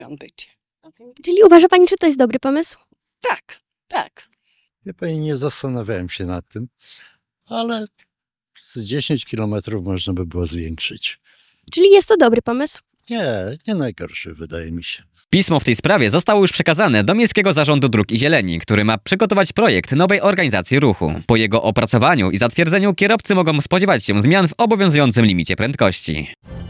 być. Czyli uważa pani, czy to jest dobry pomysł? Tak, tak. Wie pani, nie zastanawiałem się nad tym, ale z 10 kilometrów można by było zwiększyć. Czyli jest to dobry pomysł? Nie najgorszy, wydaje mi się. Pismo w tej sprawie zostało już przekazane do Miejskiego Zarządu Dróg i Zieleni, który ma przygotować projekt nowej organizacji ruchu. Po jego opracowaniu i zatwierdzeniu kierowcy mogą spodziewać się zmian w obowiązującym limicie prędkości.